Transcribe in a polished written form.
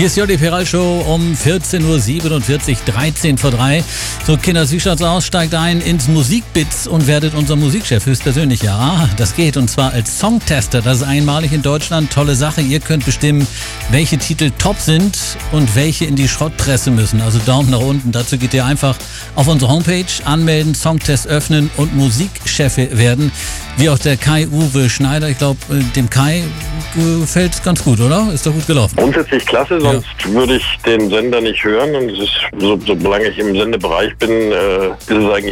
Hier ist Jordi Peral Show um 14.47 Uhr, 13 vor 3. So, Kinders, wie schaut's aus? Steigt ein ins Musikbits und werdet unser Musikchef höchstpersönlich. Ja, das geht. Und zwar als Songtester. Das ist einmalig in Deutschland. Tolle Sache. Ihr könnt bestimmen, welche Titel top sind und welche in die Schrottpresse müssen. Also Daumen nach unten. Dazu geht ihr einfach auf unsere Homepage, anmelden, Songtest öffnen und Musikchef werden. Wie auch der Kai-Uwe Schneider. Ich glaube, dem Kai gefällt es ganz gut, oder? Ist doch gut gelaufen. Grundsätzlich klasse, sonst würde ich den Sender nicht hören. Und es ist, solange ich im Sendebereich bin, ist es eigentlich